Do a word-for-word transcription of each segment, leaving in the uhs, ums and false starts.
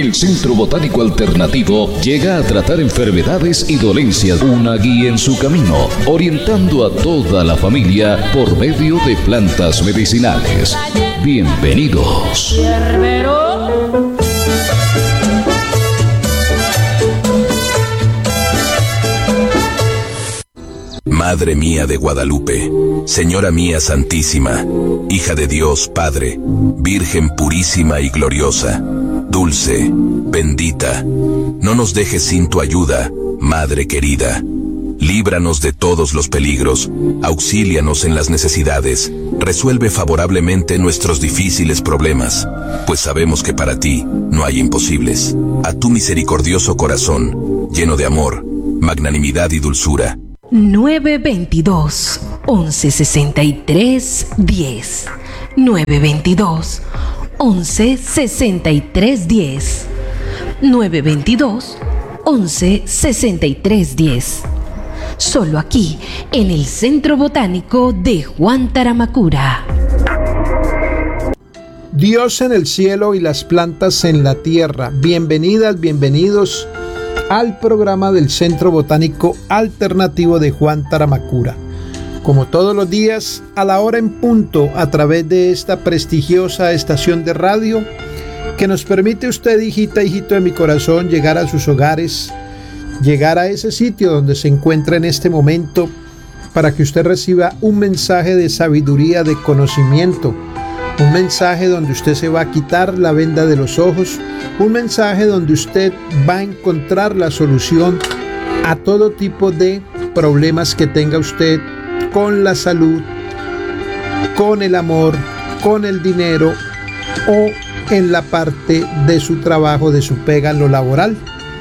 El Centro Botánico Alternativo llega a tratar enfermedades y dolencias, una guía en su camino, orientando a toda la familia por medio de plantas medicinales. Bienvenidos. Madre mía de Guadalupe, Señora mía Santísima, hija de Dios Padre, Virgen purísima y gloriosa, dulce, bendita, no nos dejes sin tu ayuda, Madre querida. Líbranos de todos los peligros, auxílianos en las necesidades, resuelve favorablemente nuestros difíciles problemas, pues sabemos que para ti no hay imposibles. A tu misericordioso corazón, lleno de amor, magnanimidad y dulzura. nueve veintidós, once sesenta y tres, diez. nueve veintidós, once sesenta y tres, diez. nueve veintidós, once sesenta y tres, diez. Solo aquí, en el Centro Botánico de Juan Taramacura. Dios en el cielo y las plantas en la tierra. Bienvenidas, bienvenidos al programa del Centro Botánico Alternativo de Juan Taramacura. Como todos los días, a la hora en punto, a través de esta prestigiosa estación de radio que nos permite usted, hijita, hijito de mi corazón, llegar a sus hogares, llegar a ese sitio donde se encuentra en este momento para que usted reciba un mensaje de sabiduría, de conocimiento, un mensaje donde usted se va a quitar la venda de los ojos, un mensaje donde usted va a encontrar la solución a todo tipo de problemas que tenga usted con la salud, con el amor, con el dinero o en la parte de su trabajo, de su pega, lo laboral.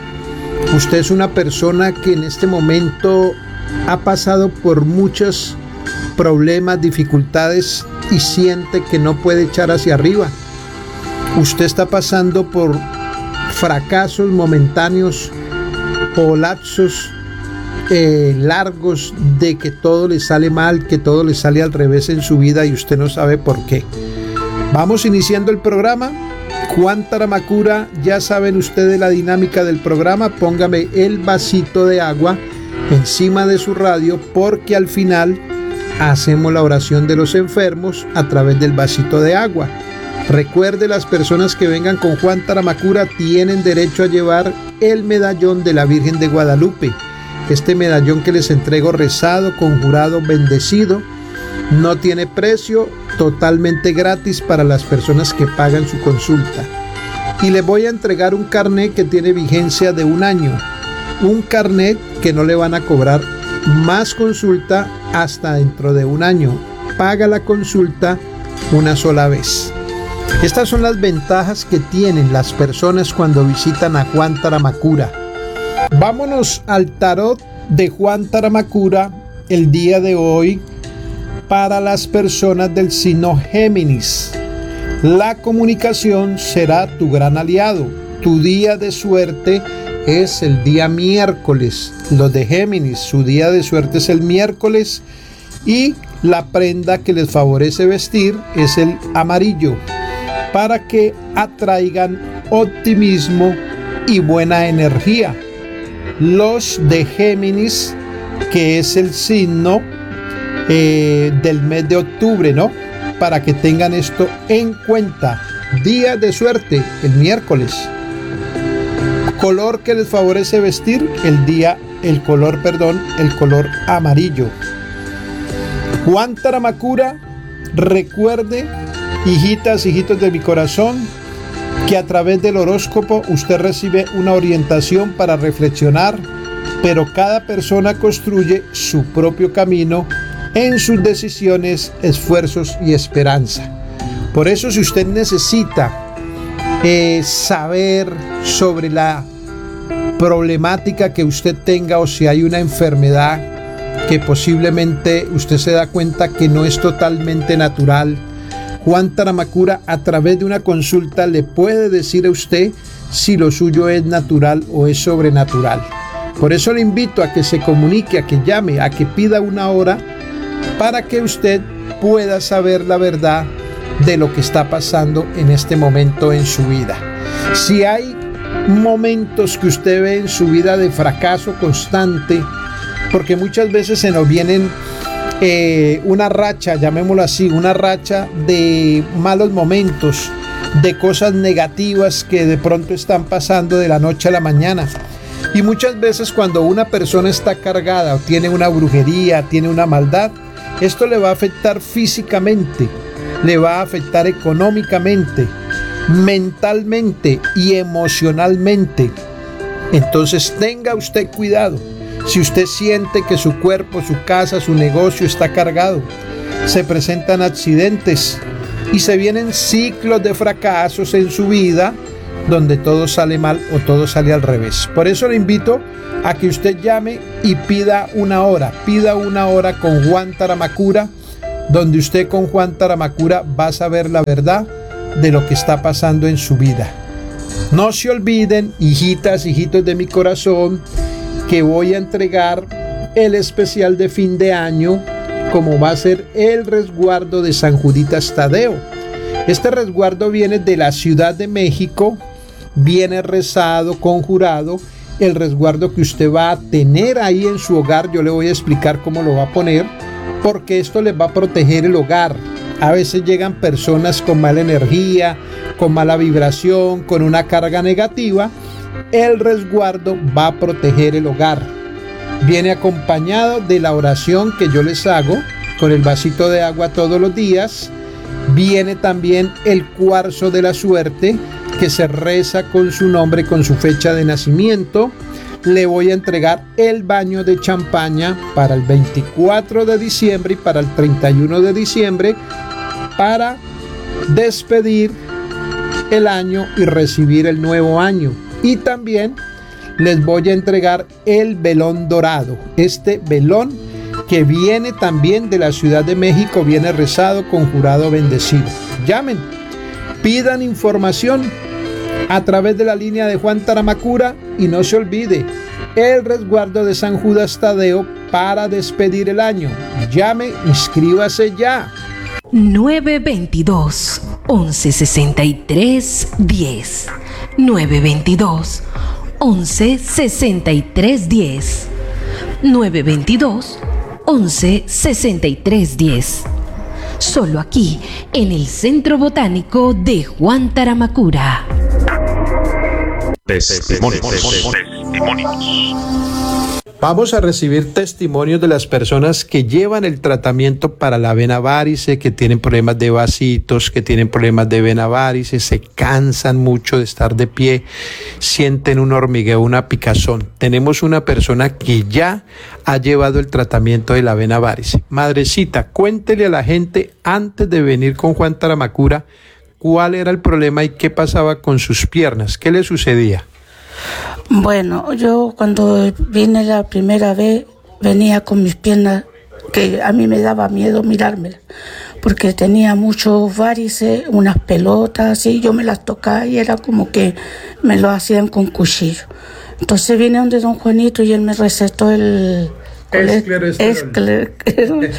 Usted es una persona que en este momento ha pasado por muchos problemas, dificultades y siente que no puede echar hacia arriba. Usted está pasando por fracasos momentáneos o lapsos eh, largos de que todo le sale mal, que todo le sale al revés en su vida y usted no sabe por qué. Vamos iniciando el programa. Juan Taramacura, ya saben ustedes la dinámica del programa. Póngame el vasito de agua encima de su radio porque al final hacemos la oración de los enfermos a través del vasito de agua. Recuerde, las personas que vengan con Juan Taramacura tienen derecho a llevar el medallón de la Virgen de Guadalupe. Este medallón que les entrego rezado, conjurado, bendecido, no tiene precio, totalmente gratis para las personas que pagan su consulta. Y les voy a entregar un carnet que tiene vigencia de un año. Un carnet que no le van a cobrar más consulta hasta dentro de un año. Paga la consulta una sola vez. Estas son las ventajas que tienen las personas cuando visitan a Juan Taramacura. Vámonos al tarot de Juan Taramacura el día de hoy para las personas del signo Géminis. La comunicación será tu gran aliado. Tu día de suerte es el día miércoles. Los de Géminis, su día de suerte es el miércoles y la prenda que les favorece vestir es el amarillo para que atraigan optimismo y buena energía. Los de Géminis, que es el signo eh, del mes de octubre, ¿no? Para que tengan esto en cuenta. Día de suerte, el miércoles. Color que les favorece vestir, el día, el color, perdón, el color amarillo. Juan Taramacura, recuerde, hijitas, hijitos de mi corazón, que a través del horóscopo usted recibe una orientación para reflexionar, pero cada persona construye su propio camino en sus decisiones, esfuerzos y esperanza. Por eso, si usted necesita eh, saber sobre la problemática que usted tenga o si hay una enfermedad que posiblemente usted se da cuenta que no es totalmente natural, Juan Taramacura a través de una consulta le puede decir a usted si lo suyo es natural o es sobrenatural. Por eso le invito a que se comunique, a que llame, a que pida una hora para que usted pueda saber la verdad de lo que está pasando en este momento en su vida. Si hay momentos que usted ve en su vida de fracaso constante, porque muchas veces se nos vienen eh, una racha, llamémoslo así, una racha de malos momentos, de cosas negativas que de pronto están pasando de la noche a la mañana. Y muchas veces cuando una persona está cargada o tiene una brujería, tiene una maldad, esto le va a afectar físicamente, le va a afectar económicamente, mentalmente y emocionalmente. Entonces tenga usted cuidado. Si usted siente que su cuerpo, su casa, su negocio está cargado, se presentan accidentes y se vienen ciclos de fracasos en su vida donde todo sale mal o todo sale al revés. Por eso le invito a que usted llame y pida una hora, pida una hora con Juan Taramacura, donde usted con Juan Taramacura va a saber la verdad de lo que está pasando en su vida. No se olviden, hijitas, hijitos de mi corazón, que voy a entregar el especial de fin de año, como va a ser el resguardo de San Juditas Tadeo. Este resguardo viene de la Ciudad de México, viene rezado, conjurado. El resguardo que usted va a tener ahí en su hogar, yo le voy a explicar cómo lo va a poner, porque esto les va a proteger el hogar. A veces llegan personas con mala energía, con mala vibración, con una carga negativa. El resguardo va a proteger el hogar. Viene acompañado de la oración que yo les hago con el vasito de agua todos los días. Viene también el cuarzo de la suerte, que se reza con su nombre, con su fecha de nacimiento. Le voy a entregar el baño de champaña para el veinticuatro de diciembre y para el treinta y uno de diciembre, para despedir el año y recibir el nuevo año. Y también les voy a entregar el velón dorado. Este velón que viene también de la Ciudad de México, viene rezado, conjurado, bendecido. Llamen, pidan información a través de la línea de Juan Taramacura y no se olvide, el resguardo de San Judas Tadeo para despedir el año. Llame, inscríbase ya. nueve veintidós, once sesenta y tres, diez. nueve veintidós, once sesenta y tres, diez. nueve veintidós, once sesenta y tres, diez. Solo aquí, en el Centro Botánico de Juan Taramacura. Testimonios. Testimonios. Vamos a recibir testimonios de las personas que llevan el tratamiento para la vena varice, que tienen problemas de vasitos, que tienen problemas de vena varice, se cansan mucho de estar de pie, sienten un hormigueo, una picazón. Tenemos una persona que ya ha llevado el tratamiento de la vena varice. Madrecita, cuéntele a la gente antes de venir con Juan Taramacura cuál era el problema y qué pasaba con sus piernas, qué le sucedía. Bueno, yo cuando vine la primera vez venía con mis piernas que a mí me daba miedo mirármelas porque tenía muchos varices, unas pelotas así, yo me las tocaba y era como que me lo hacían con cuchillo. Entonces vine donde don Juanito y él me recetó el esclerosterol.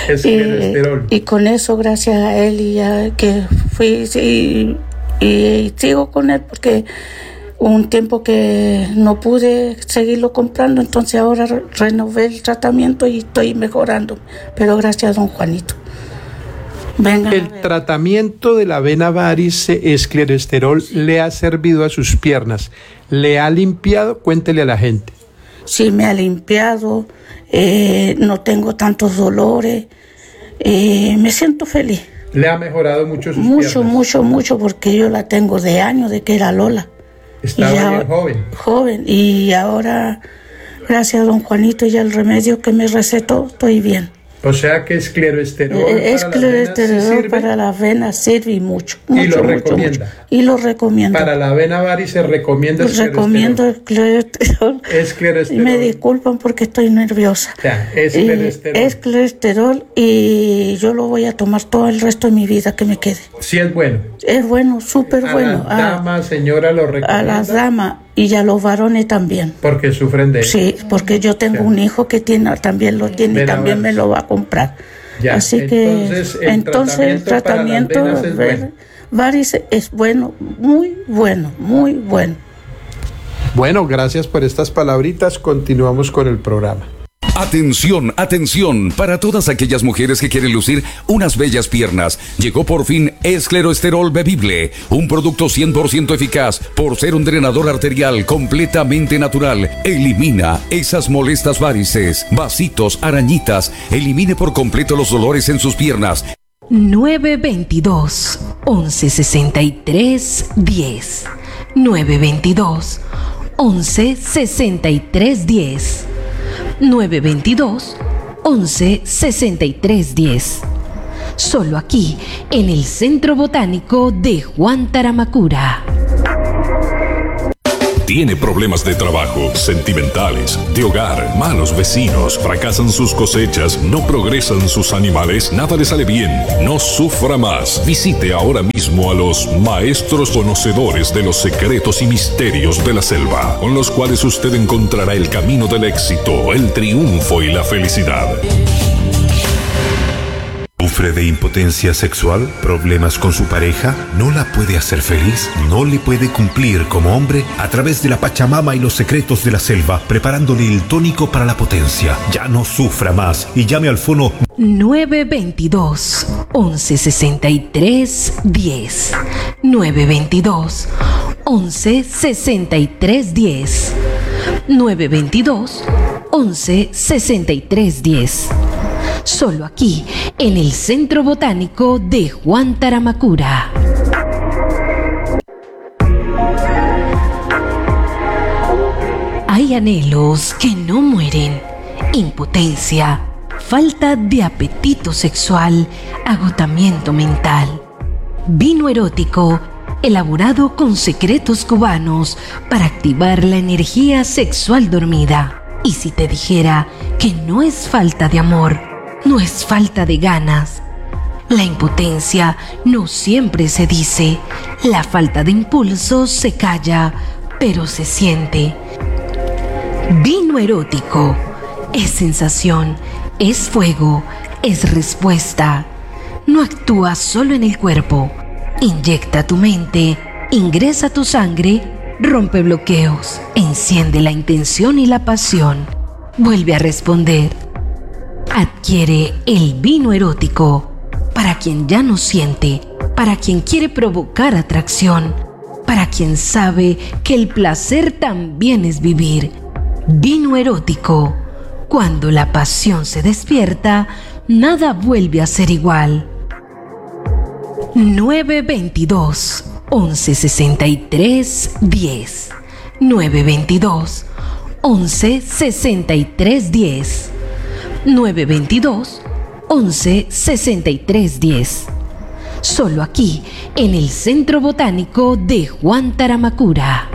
y, y con eso, gracias a él y ya que fui y, y sigo con él porque un tiempo que no pude seguirlo comprando, entonces ahora re- renové el tratamiento y estoy mejorando, pero gracias a don Juanito. Venga, el tratamiento de la vena varice esclerosterol le ha servido a sus piernas, le ha limpiado, cuéntele a la gente. Sí, me ha limpiado, eh, no tengo tantos dolores, eh, me siento feliz. Le ha mejorado mucho sus mucho, piernas. Mucho, mucho, mucho, porque yo la tengo de años, de que era Lola. Estaba ya, bien joven. Joven, y ahora, gracias a don Juanito y al remedio que me recetó, estoy bien. O sea que esclerosterol Eh, para las venas esclerosterol sirve para las venas sirve y mucho, mucho, y lo mucho, recomienda. mucho. Y lo recomiendo. Para la vena varice recomienda esclerosterol. Recomiendo esclerosterol. Esclerosterol. Y me disculpan porque estoy nerviosa. Ya, esclerosterol. Esclerosterol y yo lo voy a tomar todo el resto de mi vida que me quede. Sí es bueno. Es bueno, súper A bueno. las damas, señora, lo recomienda. A las damas y a los varones también. Porque sufren de eso. Sí, porque yo tengo Ya. un hijo que tiene, también lo tiene y Vena también varice. me lo va a comprar. Ya, Así entonces, que el entonces el tratamiento tratamiento para las venas es ver- bueno. varice es bueno, muy bueno, muy bueno. Bueno, gracias por estas palabritas. Continuamos con el programa. Atención, atención, para todas aquellas mujeres que quieren lucir unas bellas piernas. Llegó por fin Escleroesterol Bebible, un producto cien por ciento eficaz por ser un drenador arterial completamente natural. Elimina esas molestas varices, vasitos, arañitas. Elimine por completo los dolores en sus piernas. nueve veintidós, once sesenta y tres, diez. nueve veintidós, once sesenta y tres, diez. nueve veintidós, once sesenta y tres, diez. Solo aquí, en el Centro Botánico de Juan Taramacura. Tiene problemas de trabajo, sentimentales, de hogar, malos vecinos, fracasan sus cosechas, no progresan sus animales, nada le sale bien. No sufra más. Visite ahora mismo a los maestros conocedores de los secretos y misterios de la selva, con los cuales usted encontrará el camino del éxito, el triunfo y la felicidad. ¿Sufre de impotencia sexual? ¿Problemas con su pareja? ¿No la puede hacer feliz? ¿No le puede cumplir como hombre? A través de la Pachamama y los secretos de la selva, preparándole el tónico para la potencia. Ya no sufra más y llame al fono nueve veintidós, once sesenta y tres, diez. nueve veintidós, once sesenta y tres, diez. nueve veintidós, once sesenta y tres, diez. Solo aquí, en el Centro Botánico de Juan Taramacura. Hay anhelos que no mueren, impotencia, falta de apetito sexual, agotamiento mental. Vino erótico, elaborado con secretos cubanos para activar la energía sexual dormida. Y si te dijera que no es falta de amor, no es falta de ganas. La impotencia no siempre se dice, la falta de impulso se calla, pero se siente. Vino erótico es sensación, es fuego, es respuesta. No actúa solo en el cuerpo, inyecta tu mente, ingresa tu sangre, rompe bloqueos, enciende la intención y la pasión, vuelve a responder. Adquiere el vino erótico para quien ya no siente, para quien quiere provocar atracción, para quien sabe que el placer también es vivir. Vino erótico. Cuando la pasión se despierta, nada vuelve a ser igual. nueve veintidós, once sesenta y tres, diez. nueve veintidós, once sesenta y tres, diez. nueve veintidós, once sesenta y tres, diez. Solo aquí, en el Centro Botánico de Juan Taramacura.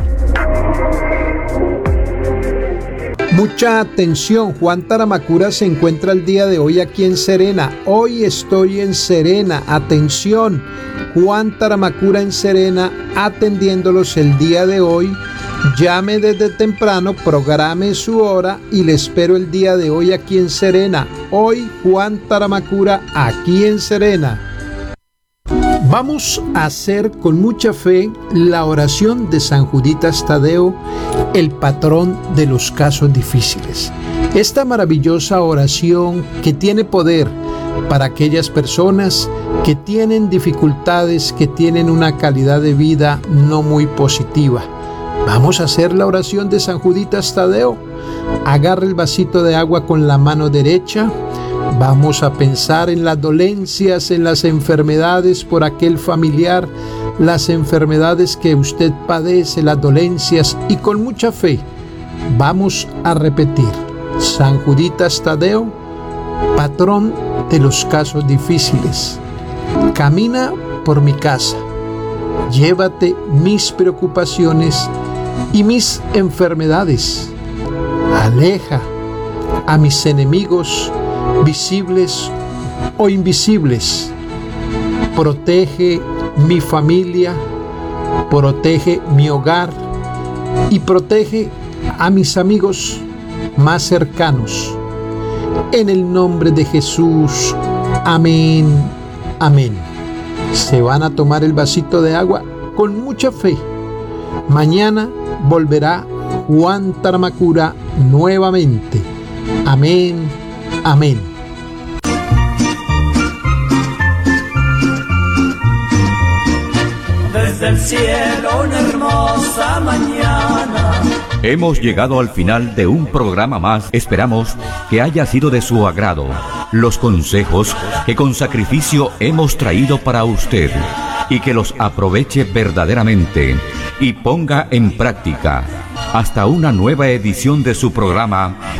Mucha atención, Juan Taramacura se encuentra el día de hoy aquí en Serena. Hoy estoy en Serena, atención, Juan Taramacura en Serena, atendiéndolos el día de hoy. Llame desde temprano, programe su hora y le espero el día de hoy aquí en Serena. Hoy Juan Taramacura aquí en Serena. Vamos a hacer con mucha fe la oración de San Juditas Tadeo, el patrón de los casos difíciles. Esta maravillosa oración que tiene poder para aquellas personas que tienen dificultades, que tienen una calidad de vida no muy positiva. Vamos a hacer la oración de San Juditas Tadeo. Agarre el vasito de agua con la mano derecha. Vamos a pensar en las dolencias, en las enfermedades por aquel familiar, las enfermedades que usted padece, las dolencias, y con mucha fe vamos a repetir: San Juditas Tadeo, patrón de los casos difíciles, camina por mi casa, llévate mis preocupaciones y mis enfermedades, aleja a mis enemigos visibles o invisibles, protege mi familia, protege mi hogar y protege a mis amigos más cercanos. En el nombre de Jesús, amén, amén. Se van a tomar el vasito de agua con mucha fe. Mañana volverá Juan Taramacura nuevamente. Amén, amén. Desde el cielo una hermosa mañana. Hemos llegado al final de un programa más. Esperamos que haya sido de su agrado los consejos que con sacrificio hemos traído para usted y que los aproveche verdaderamente y ponga en práctica. Hasta una nueva edición de su programa